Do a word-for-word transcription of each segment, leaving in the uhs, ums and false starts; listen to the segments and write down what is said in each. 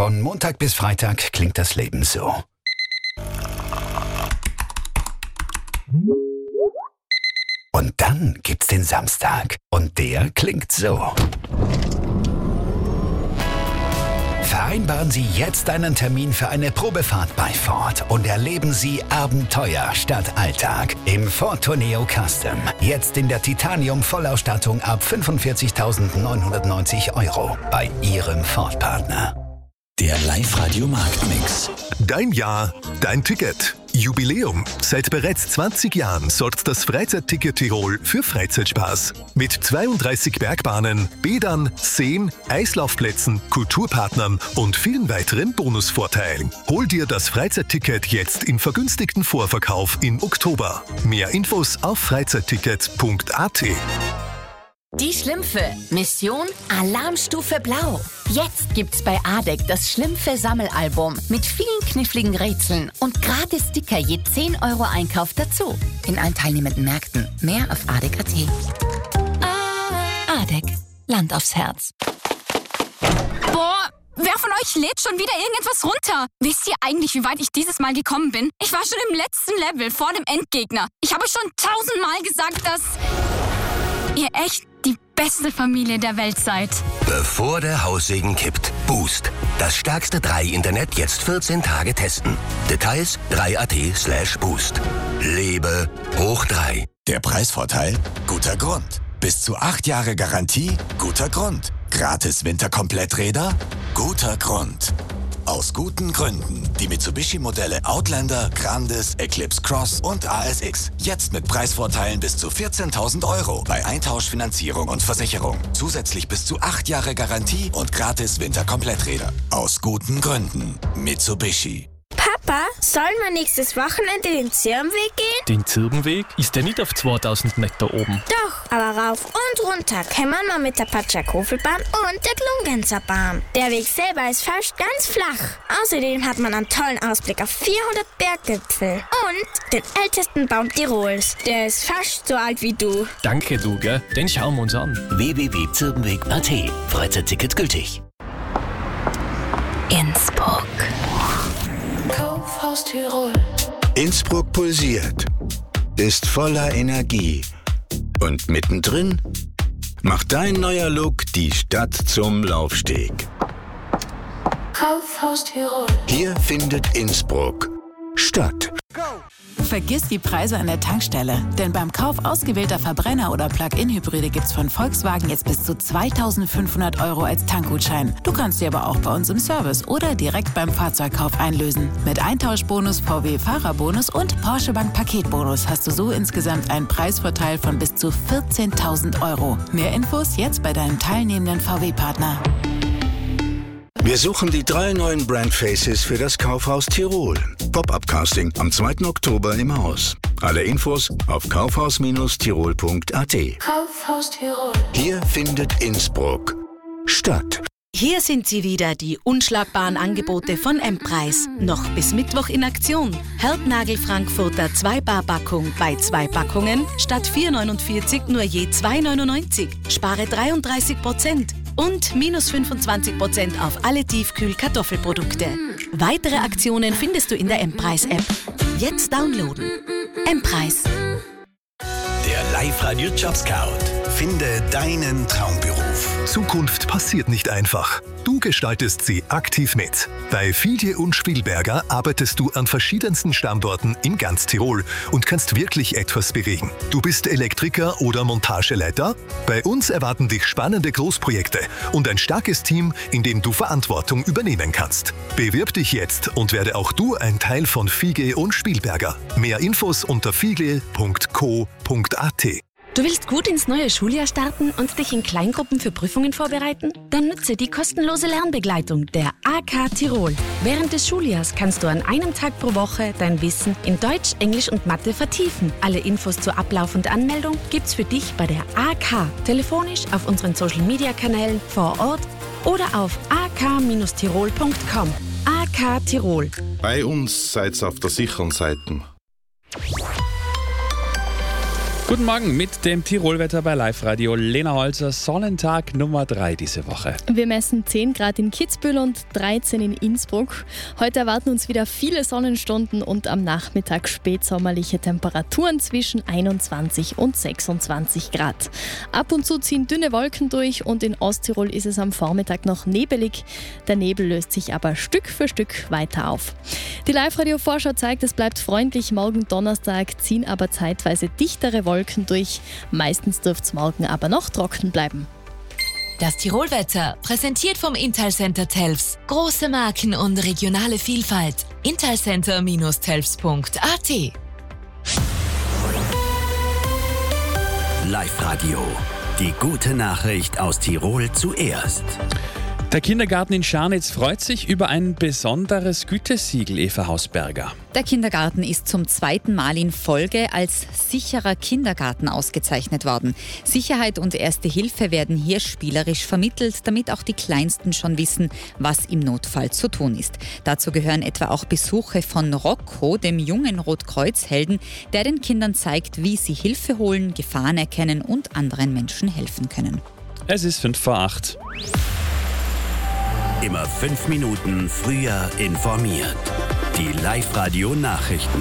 Von Montag bis Freitag klingt das Leben so. Und dann gibt's den Samstag. Und der klingt so. Vereinbaren Sie jetzt einen Termin für eine Probefahrt bei Ford und erleben Sie Abenteuer statt Alltag im Ford Tourneo Custom. Jetzt in der Titanium-Vollausstattung ab fünfundvierzigtausendneunhundertneunzig Euro bei Ihrem Ford-Partner. Der Live-Radio-Marktmix. Dein Jahr, dein Ticket. Jubiläum. Seit bereits zwanzig Jahren sorgt das Freizeitticket Tirol für Freizeitspaß. Mit zweiunddreißig Bergbahnen, Bädern, Seen, Eislaufplätzen, Kulturpartnern und vielen weiteren Bonusvorteilen. Hol dir das Freizeitticket jetzt im vergünstigten Vorverkauf im Oktober. Mehr Infos auf freizeitticket punkt a t. Die Schlümpfe. Mission Alarmstufe Blau. Jetzt gibt's bei Adek das Schlümpfe-Sammelalbum mit vielen kniffligen Rätseln und gratis Sticker je zehn Euro Einkauf dazu. In allen teilnehmenden Märkten. Mehr auf adek punkt a t. Adek. Land aufs Herz. Boah, wer von euch lädt schon wieder irgendetwas runter? Wisst ihr eigentlich, wie weit ich dieses Mal gekommen bin? Ich war schon im letzten Level vor dem Endgegner. Ich habe schon tausendmal gesagt, dass ihr echt die beste Familie der Welt seid. Bevor der Haussegen kippt. Boost. Das stärkste drei Internet jetzt vierzehn Tage testen. Details drei punkt a t slash boost. Lebe hoch drei. Der Preisvorteil? Guter Grund. Bis zu acht Jahre Garantie? Guter Grund. Gratis Winterkompletträder? Guter Grund. Aus guten Gründen. Die Mitsubishi-Modelle Outlander, Grandis, Eclipse Cross und A S X. Jetzt mit Preisvorteilen bis zu vierzehntausend Euro bei Eintauschfinanzierung und Versicherung. Zusätzlich bis zu acht Jahre Garantie und gratis Winterkompletträder. Aus guten Gründen. Mitsubishi. Papa, sollen wir nächstes Wochenende den Zirbenweg gehen? Den Zirbenweg? Ist der nicht auf zweitausend Meter oben? Doch, aber rauf und runter kämmern wir mit der Patschakofelbahn und der Glungenserbahn. Der Weg selber ist fast ganz flach. Außerdem hat man einen tollen Ausblick auf vierhundert Berggipfel und den ältesten Baum Tirols. Der ist fast so alt wie du. Danke, du, gell? Den schauen wir uns an. w w w punkt zirbenweg punkt a t. Freizeitticket gültig. Innsbruck. Kaufhaus Tirol. Innsbruck pulsiert, ist voller Energie. Und mittendrin macht dein neuer Look die Stadt zum Laufsteg. Kaufhaus Tirol. Hier findet Innsbruck statt. Vergiss die Preise an der Tankstelle, denn beim Kauf ausgewählter Verbrenner- oder Plug-in-Hybride gibt's von Volkswagen jetzt bis zu zweitausendfünfhundert Euro als Tankgutschein. Du kannst sie aber auch bei uns im Service oder direkt beim Fahrzeugkauf einlösen. Mit Eintauschbonus, V W-Fahrerbonus und Porsche Bank Paketbonus hast du so insgesamt einen Preisvorteil von bis zu vierzehntausend Euro. Mehr Infos jetzt bei deinem teilnehmenden V W-Partner. Wir suchen die drei neuen Brandfaces für das Kaufhaus Tirol. Pop-up-Casting am zweiten Oktober im Haus. Alle Infos auf kaufhaus Tirol punkt a t. Kaufhaus Tirol. Hier findet Innsbruck statt. Hier sind sie wieder, die unschlagbaren Angebote von M-Preis. Noch bis Mittwoch in Aktion. Herdnagel Frankfurter zwei Bar Packung bei zwei Packungen statt vier neunundvierzig nur je zwei neunundneunzig. Spare dreiunddreißig Prozent. Und minus fünfundzwanzig Prozent auf alle Tiefkühl-Kartoffelprodukte. Weitere Aktionen findest du in der M-Preis-App. Jetzt downloaden. M-Preis. Der Live-Radio Job Scout. Finde deinen Traumberuf. Zukunft passiert nicht einfach. Du gestaltest sie aktiv mit. Bei Fiedje und Spielberger arbeitest du an verschiedensten Standorten in ganz Tirol und kannst wirklich etwas bewegen. Du bist Elektriker oder Montageleiter? Bei uns erwarten dich spannende Großprojekte und ein starkes Team, in dem du Verantwortung übernehmen kannst. Bewirb dich jetzt und werde auch du ein Teil von Fiedje und Spielberger. Mehr Infos unter fiedje punkt co punkt a t. Du willst gut ins neue Schuljahr starten und dich in Kleingruppen für Prüfungen vorbereiten? Dann nutze die kostenlose Lernbegleitung der A K Tirol. Während des Schuljahrs kannst du an einem Tag pro Woche dein Wissen in Deutsch, Englisch und Mathe vertiefen. Alle Infos zu Ablauf und Anmeldung gibt's für dich bei der A K. Telefonisch auf unseren Social-Media-Kanälen vor Ort oder auf a k tirol punkt com. A K Tirol. Bei uns seid ihr auf der sicheren Seite. Guten Morgen mit dem Tirolwetter bei Live-Radio. Lena Holzer, Sonnentag Nummer drei diese Woche. Wir messen zehn Grad in Kitzbühel und dreizehn in Innsbruck. Heute erwarten uns wieder viele Sonnenstunden und am Nachmittag spätsommerliche Temperaturen zwischen einundzwanzig und sechsundzwanzig Grad. Ab und zu ziehen dünne Wolken durch und in Osttirol ist es am Vormittag noch nebelig. Der Nebel löst sich aber Stück für Stück weiter auf. Die Live-Radio-Vorschau zeigt, es bleibt freundlich. Morgen Donnerstag ziehen aber zeitweise dichtere Wolken durch. Meistens dürfte es morgen aber noch trocken bleiben. Das Tirolwetter, präsentiert vom Intalcenter Telfs. Große Marken und regionale Vielfalt. intalcenter Bindestrich telfs Punkt a t. Live-Radio. Die gute Nachricht aus Tirol zuerst. Der Kindergarten in Scharnitz freut sich über ein besonderes Gütesiegel, Eva Hausberger. Der Kindergarten ist zum zweiten Mal in Folge als sicherer Kindergarten ausgezeichnet worden. Sicherheit und Erste Hilfe werden hier spielerisch vermittelt, damit auch die Kleinsten schon wissen, was im Notfall zu tun ist. Dazu gehören etwa auch Besuche von Rocco, dem jungen Rotkreuz-Helden, der den Kindern zeigt, wie sie Hilfe holen, Gefahren erkennen und anderen Menschen helfen können. Es ist fünf vor acht. Immer fünf Minuten früher informiert. Die Live-Radio-Nachrichten.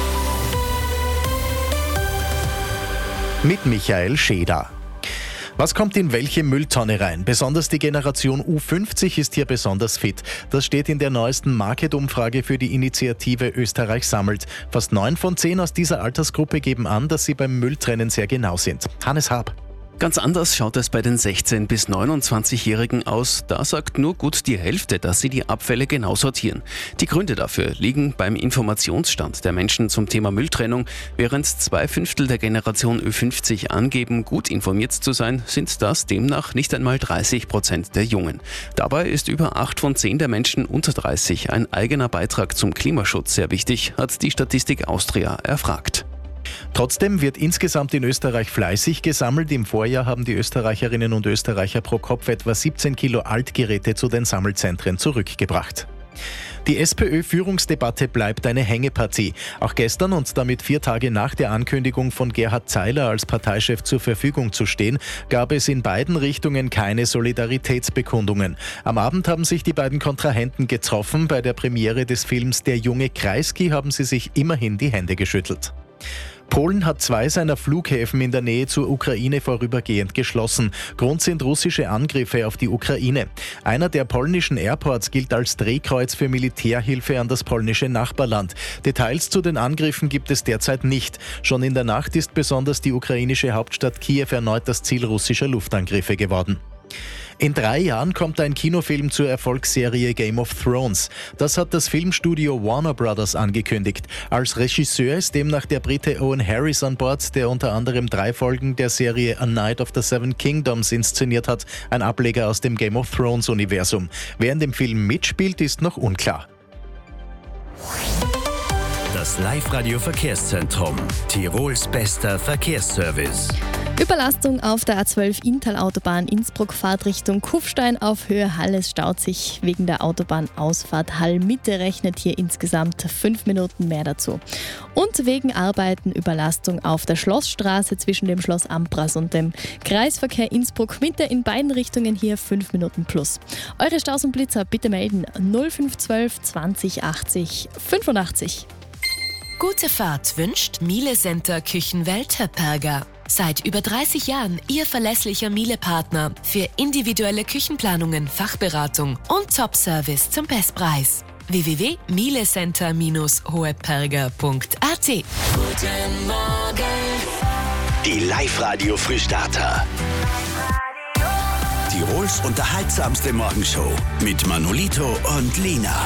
Mit Michael Scheder. Was kommt in welche Mülltonne rein? Besonders die Generation U fünfzig ist hier besonders fit. Das steht in der neuesten Market-Umfrage für die Initiative Österreich sammelt. Fast neun von zehn aus dieser Altersgruppe geben an, dass sie beim Mülltrennen sehr genau sind. Hannes Haab. Ganz anders schaut es bei den sechzehn- bis neunundzwanzigjährigen aus. Da sagt nur gut die Hälfte, dass sie die Abfälle genau sortieren. Die Gründe dafür liegen beim Informationsstand der Menschen zum Thema Mülltrennung. Während zwei Fünftel der Generation Ö fünfzig angeben, gut informiert zu sein, sind das demnach nicht einmal dreißig Prozent der Jungen. Dabei ist über acht von zehn der Menschen unter dreißig ein eigener Beitrag zum Klimaschutz sehr wichtig, hat die Statistik Austria erfragt. Trotzdem wird insgesamt in Österreich fleißig gesammelt. Im Vorjahr haben die Österreicherinnen und Österreicher pro Kopf etwa siebzehn Kilo Altgeräte zu den Sammelzentren zurückgebracht. Die SPÖ-Führungsdebatte bleibt eine Hängepartie. Auch gestern und damit vier Tage nach der Ankündigung von Gerhard Zeiler als Parteichef zur Verfügung zu stehen, gab es in beiden Richtungen keine Solidaritätsbekundungen. Am Abend haben sich die beiden Kontrahenten getroffen. Bei der Premiere des Films Der junge Kreisky haben sie sich immerhin die Hände geschüttelt. Polen hat zwei seiner Flughäfen in der Nähe zur Ukraine vorübergehend geschlossen. Grund sind russische Angriffe auf die Ukraine. Einer der polnischen Airports gilt als Drehkreuz für Militärhilfe an das polnische Nachbarland. Details zu den Angriffen gibt es derzeit nicht. Schon in der Nacht ist besonders die ukrainische Hauptstadt Kiew erneut das Ziel russischer Luftangriffe geworden. In drei Jahren kommt ein Kinofilm zur Erfolgsserie Game of Thrones. Das hat das Filmstudio Warner Brothers angekündigt. Als Regisseur ist demnach der Brite Owen Harris an Bord, der unter anderem drei Folgen der Serie A Night of the Seven Kingdoms inszeniert hat, ein Ableger aus dem Game of Thrones Universum. Wer in dem Film mitspielt, ist noch unklar. Das Live-Radio-Verkehrszentrum. Tirols bester Verkehrsservice. Überlastung auf der A zwölf Inntal-Autobahn Innsbruck Fahrtrichtung Kufstein auf Höhe Hall. Es staut sich wegen der Autobahnausfahrt Hall-Mitte, rechnet hier insgesamt fünf Minuten mehr dazu. Und wegen Arbeiten Überlastung auf der Schlossstraße zwischen dem Schloss Ambras und dem Kreisverkehr Innsbruck-Mitte in beiden Richtungen hier fünf Minuten plus. Eure Staus und Blitzer bitte melden null fünf eins zwei zwanzig achtzig fünfundachtzig. Gute Fahrt wünscht Miele Center Küchenwelt Höpperger. Seit über dreißig Jahren Ihr verlässlicher Miele-Partner für individuelle Küchenplanungen, Fachberatung und Top-Service zum Bestpreis. w w w punkt mielecenter Bindestrich hoheperger Punkt a t. Guten Morgen! Die Live-Radio-Frühstarter. Tirols unterhaltsamste Morgenshow mit Manolito und Lina.